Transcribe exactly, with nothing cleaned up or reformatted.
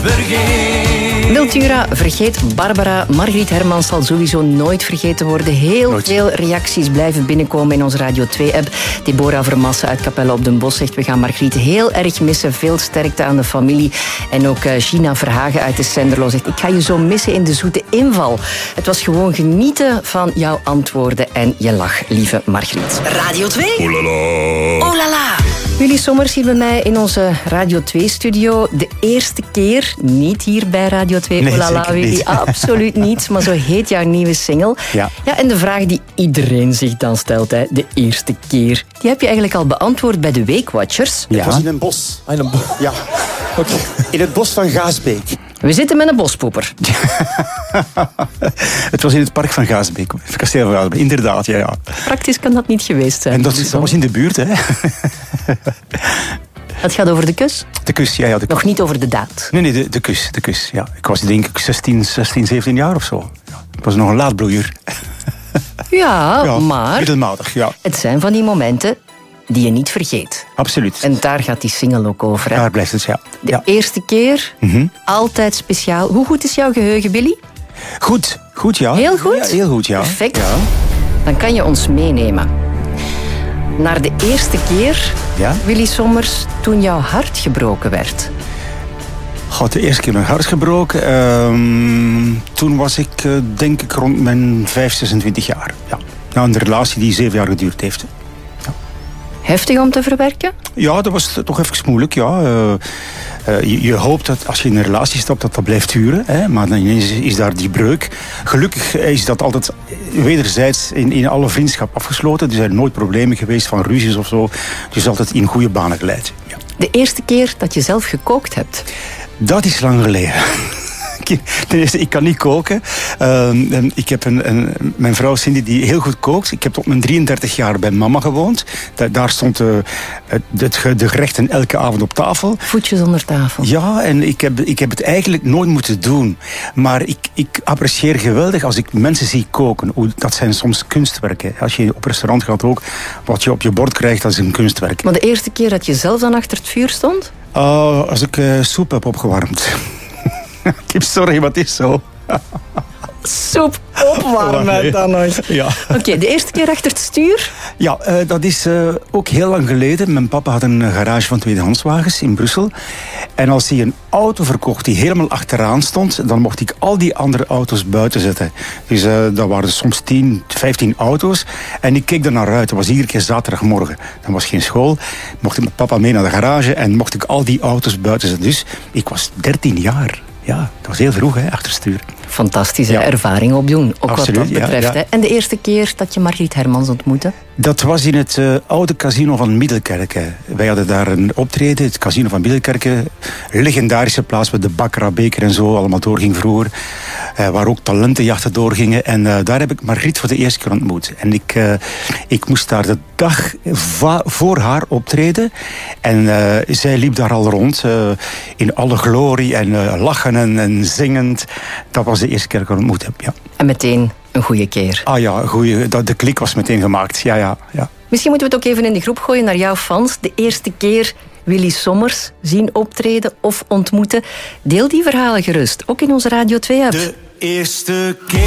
vergeet. Miltura vergeet Barbara. Margriet Hermans zal sowieso nooit vergeten worden. Heel nooit. Veel reacties blijven binnenkomen in onze Radio twee-app. Deborah Vermassen uit Capelle op den Bosch zegt: we gaan Margriet heel erg missen. Veel sterkte aan de familie. En ook uh, Gina Verhagen uit de Senderlo zegt: ik ga je zo missen in de zoete inval. Het was gewoon genieten van jouw antwoorden en je lach, lieve Margriet. Radio twee. Oh la la. Oh la la. Willy Sommers hier bij mij in onze Radio twee-studio. De eerste keer, niet hier bij Radio twee. Nee, oh la la, zeker Willy, niet. absoluut niet. Maar zo heet jouw nieuwe single. Ja. Ja, en de vraag die iedereen zich dan stelt, hè, de eerste keer, die heb je eigenlijk al beantwoord bij de Weekwatchers. Ja. Het was in een bos. In een bo- Ja. Oké. In het bos van Gaasbeek. We zitten met een bospoeper. Het was in het park van Gaasbeek. Kasteel van Gaasbeek, inderdaad. Ja, ja. Praktisch kan dat niet geweest zijn. En dat, dat was in de buurt, hè. Het gaat over de kus, De kus, ja. ja de nog niet over de daad. Nee, nee, de, de kus, de kus, ja. Ik was denk ik zestien, zestien, zeventien jaar of zo. Ja. Ik was nog een laadbloeier. Ja, Ja, maar middelmatig, ja. het zijn van die momenten die je niet vergeet. Absoluut. En daar gaat die single ook over. Hè? Daar blijft het, ja. De ja. eerste keer, Mhm. altijd speciaal. Hoe goed is jouw geheugen, Billy? Goed, goed, ja. Heel goed? Ja, heel goed, ja. Perfect. Ja. Dan kan je ons meenemen naar de eerste keer, Ja? Willy Sommers, toen jouw hart gebroken werd. Had de eerste keer mijn hart gebroken. Ehm, toen was ik, eh, denk ik, rond mijn vijf, zesentwintig jaar. Ja. Na een relatie die zeven jaar geduurd heeft. Heftig om te verwerken? Ja, dat was toch even moeilijk, ja. Uh, uh, je, je hoopt dat als je in een relatie stapt, dat dat blijft duren. Hè? Maar dan ineens is daar die breuk. Gelukkig is dat altijd wederzijds in, in alle vriendschap afgesloten. Er zijn nooit problemen geweest van ruzies of zo. Dus altijd in goede banen geleid. Ja. De eerste keer dat je zelf gekookt hebt. Dat is lang geleden. Ten eerste, ik kan niet koken. Uh, ik heb een, een, mijn vrouw Cindy die heel goed kookt. Ik heb tot mijn drieëndertig jaar bij mama gewoond. Da- daar stond uh, het, de gerechten elke avond op tafel. Voetjes onder tafel. Ja, en ik heb, ik heb het eigenlijk nooit moeten doen. Maar ik, ik apprecieer geweldig als ik mensen zie koken. Dat zijn soms kunstwerken. Als je op restaurant gaat ook, wat je op je bord krijgt, dat is een kunstwerk. Maar de eerste keer dat je zelf dan achter het vuur stond? Uh, als ik uh, soep heb opgewarmd. Kip, sorry, wat is zo? Soep opwarmen dan nog. Ja. Oké, okay, de eerste keer achter het stuur? Ja, uh, dat is uh, ook heel lang geleden. Mijn papa had een garage van tweedehandswagens in Brussel. En als hij een auto verkocht die helemaal achteraan stond, dan mocht ik al die andere auto's buiten zetten. Dus uh, dat waren soms tien, vijftien auto's. En ik keek er naar uit. Dat was iedere keer zaterdagmorgen. Dan was geen school. Mocht ik met papa mee naar de garage en mocht ik al die auto's buiten zetten. Dus ik was dertien jaar. Ja, dat was heel vroeg, hè, achterstuur. Fantastische ja. ervaring opdoen, ook Absoluut, wat dat betreft. ja, ja. Hè. En de eerste keer dat je Margriet Hermans ontmoette? Dat was in het uh, oude casino van Middelkerke. Wij hadden daar een optreden, het casino van Middelkerke. Een legendarische plaats waar de Bakkera-beker en zo allemaal doorging vroeger. Uh, waar ook talentenjachten doorgingen. En uh, daar heb ik Margriet voor de eerste keer ontmoet. En ik, uh, ik moest daar de dag va- voor haar optreden. En uh, zij liep daar al rond uh, in alle glorie en uh, lachen en, en zingend. Dat was de eerste keer dat ik haar ontmoet heb, ja. En meteen een goede keer. Ah ja, goeie, dat, de klik was meteen gemaakt. Ja, ja, ja. Misschien moeten we het ook even in de groep gooien naar jouw fans. De eerste keer Willy Sommers zien optreden of ontmoeten. Deel die verhalen gerust, ook in onze Radio twee-app. De eerste keer.